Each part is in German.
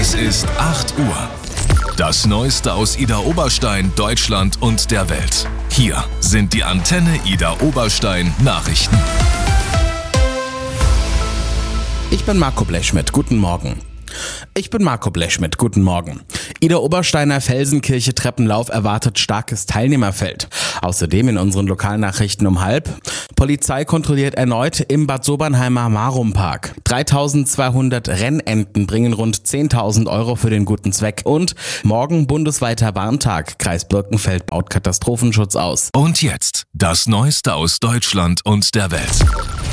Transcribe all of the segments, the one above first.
Es ist 8 Uhr. Das Neueste aus Ida Oberstein, Deutschland und der Welt. Hier sind die Antenne Ida Oberstein Nachrichten. Ich bin Marco Blechschmidt, guten Morgen. Ida Obersteiner Felsenkirche Treppenlauf erwartet starkes Teilnehmerfeld. Außerdem in unseren Lokalnachrichten um 12:30. Polizei kontrolliert erneut im Bad Sobernheimer Marumpark. 3200 Rennenten bringen rund 10.000 Euro für den guten Zweck. Und morgen bundesweiter Warntag. Kreis Birkenfeld baut Katastrophenschutz aus. Und jetzt das Neueste aus Deutschland und der Welt.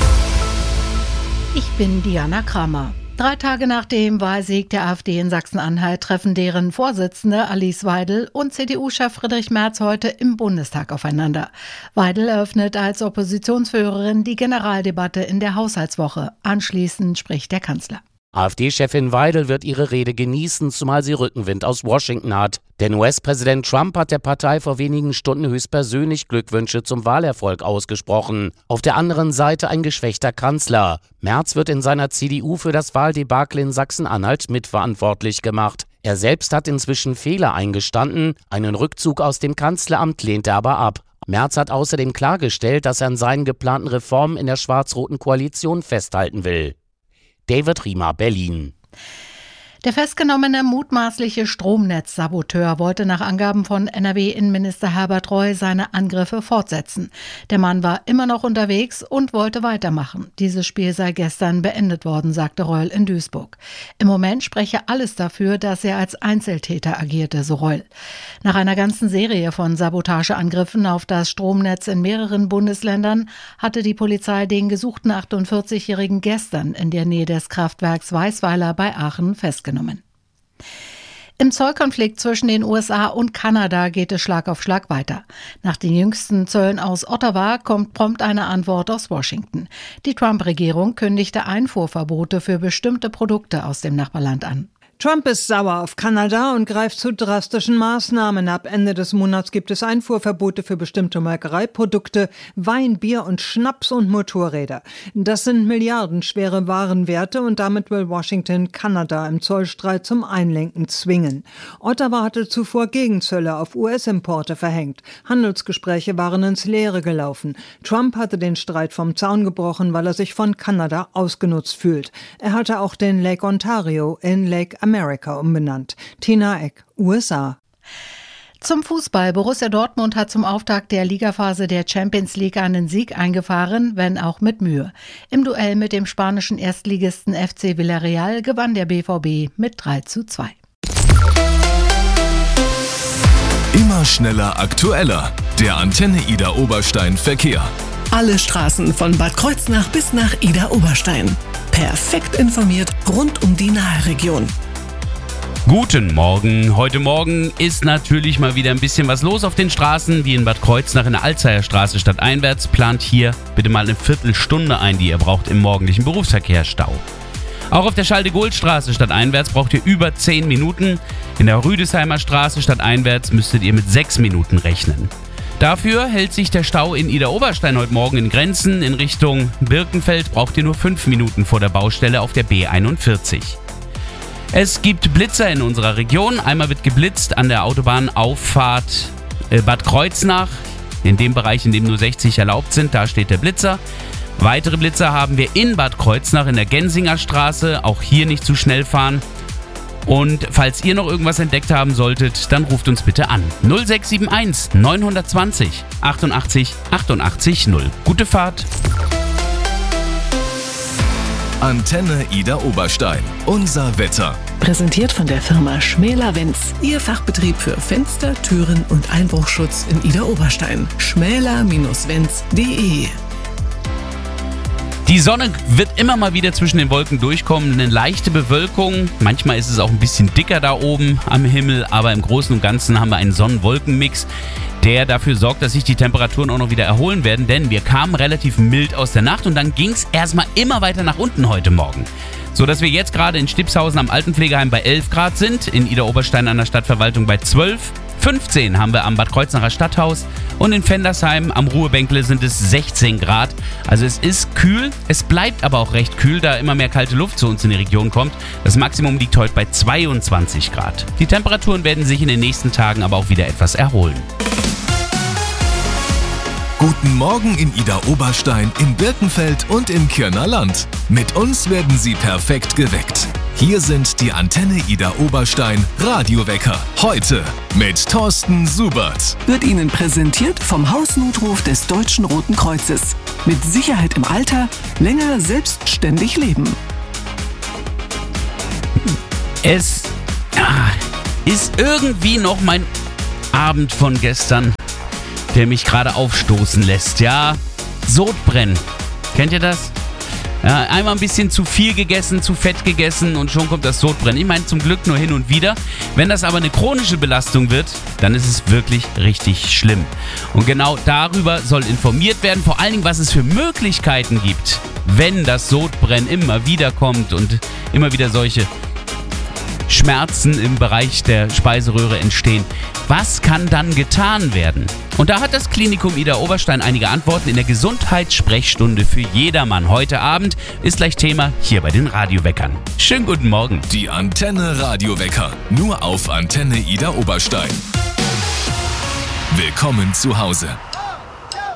Ich bin Diana Kramer. 3 Tage nach dem Wahlsieg der AfD in Sachsen-Anhalt treffen deren Vorsitzende Alice Weidel und CDU-Chef Friedrich Merz heute im Bundestag aufeinander. Weidel eröffnet als Oppositionsführerin die Generaldebatte in der Haushaltswoche. Anschließend spricht der Kanzler. AfD-Chefin Weidel wird ihre Rede genießen, zumal sie Rückenwind aus Washington hat. Denn US-Präsident Trump hat der Partei vor wenigen Stunden höchstpersönlich Glückwünsche zum Wahlerfolg ausgesprochen. Auf der anderen Seite ein geschwächter Kanzler. Merz wird in seiner CDU für das Wahldebakel in Sachsen-Anhalt mitverantwortlich gemacht. Er selbst hat inzwischen Fehler eingestanden, einen Rückzug aus dem Kanzleramt lehnt er aber ab. Merz hat außerdem klargestellt, dass er an seinen geplanten Reformen in der schwarz-roten Koalition festhalten will. David Riemer, Berlin. Der festgenommene mutmaßliche Stromnetzsaboteur wollte nach Angaben von NRW-Innenminister Herbert Reul seine Angriffe fortsetzen. Der Mann war immer noch unterwegs und wollte weitermachen. Dieses Spiel sei gestern beendet worden, sagte Reul in Duisburg. Im Moment spreche alles dafür, dass er als Einzeltäter agierte, so Reul. Nach einer ganzen Serie von Sabotageangriffen auf das Stromnetz in mehreren Bundesländern hatte die Polizei den gesuchten 48-Jährigen gestern in der Nähe des Kraftwerks Weißweiler bei Aachen festgenommen. Im Zollkonflikt zwischen den USA und Kanada geht es Schlag auf Schlag weiter. Nach den jüngsten Zöllen aus Ottawa kommt prompt eine Antwort aus Washington. Die Trump-Regierung kündigte Einfuhrverbote für bestimmte Produkte aus dem Nachbarland an. Trump ist sauer auf Kanada und greift zu drastischen Maßnahmen. Ab Ende des Monats gibt es Einfuhrverbote für bestimmte Molkereiprodukte, Wein, Bier und Schnaps und Motorräder. Das sind milliardenschwere Warenwerte und damit will Washington Kanada im Zollstreit zum Einlenken zwingen. Ottawa hatte zuvor Gegenzölle auf US-Importe verhängt. Handelsgespräche waren ins Leere gelaufen. Trump hatte den Streit vom Zaun gebrochen, weil er sich von Kanada ausgenutzt fühlt. Er hatte auch den Lake Ontario in Lake America umbenannt. Tina Eck, USA. Zum Fußball. Borussia Dortmund hat zum Auftakt der Ligaphase der Champions League einen Sieg eingefahren, wenn auch mit Mühe. Im Duell mit dem spanischen Erstligisten FC Villarreal gewann der BVB mit 3:2. Immer schneller, aktueller. Der Antenne Ida Oberstein Verkehr. Alle Straßen von Bad Kreuznach bis nach Ida Oberstein. Perfekt informiert rund um die Nahregion. Guten Morgen. Heute Morgen ist natürlich mal wieder ein bisschen was los auf den Straßen. Wie in Bad Kreuznach in der Alzeierstraße stadteinwärts. Plant hier bitte mal eine Viertelstunde ein, die ihr braucht im morgendlichen Berufsverkehrsstau. Auch auf der Schalde-Gold-Straße stadteinwärts braucht ihr über 10 Minuten. In der Rüdesheimer Straße stadteinwärts müsstet ihr mit 6 Minuten rechnen. Dafür hält sich der Stau in Ida Oberstein heute Morgen in Grenzen. In Richtung Birkenfeld braucht ihr nur 5 Minuten vor der Baustelle auf der B41. Es gibt Blitzer in unserer Region. Einmal wird geblitzt an der Autobahnauffahrt Bad Kreuznach. In dem Bereich, in dem nur 60 erlaubt sind, da steht der Blitzer. Weitere Blitzer haben wir in Bad Kreuznach in der Gensinger Straße. Auch hier nicht zu schnell fahren. Und falls ihr noch irgendwas entdeckt haben solltet, dann ruft uns bitte an. 0671 920 88 88 0. Gute Fahrt. Antenne Ida Oberstein. Unser Wetter. Präsentiert von der Firma Schmäler-Wenz. Ihr Fachbetrieb für Fenster, Türen und Einbruchschutz in Ida Oberstein. schmäler-wenz.de. Die Sonne wird immer mal wieder zwischen den Wolken durchkommen, eine leichte Bewölkung. Manchmal ist es auch ein bisschen dicker da oben am Himmel, aber im Großen und Ganzen haben wir einen Sonnen-Wolken-Mix, der dafür sorgt, dass sich die Temperaturen auch noch wieder erholen werden, denn wir kamen relativ mild aus der Nacht und dann ging es erstmal immer weiter nach unten heute Morgen. So dass wir jetzt gerade in Stipshausen am Altenpflegeheim bei 11 Grad sind, in Ida Oberstein an der Stadtverwaltung bei 12, 15 haben wir am Bad Kreuznacher Stadthaus und in Vendersheim am Ruhebänkle sind es 16 Grad. Also es ist kühl, es bleibt aber auch recht kühl, da immer mehr kalte Luft zu uns in die Region kommt. Das Maximum liegt heute bei 22 Grad. Die Temperaturen werden sich in den nächsten Tagen aber auch wieder etwas erholen. Guten Morgen in Idar-Oberstein, in Birkenfeld und im Kirner Land. Mit uns werden Sie perfekt geweckt. Hier sind die Antenne Idar-Oberstein Radiowecker. Heute mit Thorsten Subert. Wird Ihnen präsentiert vom Hausnotruf des Deutschen Roten Kreuzes. Mit Sicherheit im Alter, länger selbstständig leben. Es ist irgendwie noch mein Abend von gestern, der mich gerade aufstoßen lässt. Ja, Sodbrennen. Kennt ihr das? Ja, einmal ein bisschen zu viel gegessen, zu fett gegessen und schon kommt das Sodbrennen. Ich meine zum Glück nur hin und wieder. Wenn das aber eine chronische Belastung wird, dann ist es wirklich richtig schlimm. Und genau darüber soll informiert werden, vor allen Dingen, was es für Möglichkeiten gibt, wenn das Sodbrennen immer wieder kommt und immer wieder solche Schmerzen im Bereich der Speiseröhre entstehen. Was kann dann getan werden? Und da hat das Klinikum Idar-Oberstein einige Antworten in der Gesundheitssprechstunde für jedermann. Heute Abend ist gleich Thema hier bei den Radioweckern. Schönen guten Morgen. Die Antenne Radiowecker. Nur auf Antenne Idar-Oberstein. Willkommen zu Hause.